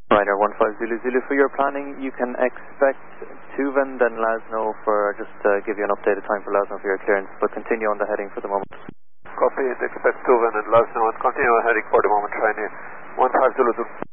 Ryder 15 Zulu Zulu, for your planning, you can expect Tuvan, then Lasno for, just give you an updated time for Lasno for your clearance, but continue on the heading for the moment. Copy, expect Tuvan and Lasno and continue on heading for the moment, trying 15 Zulu Zulu.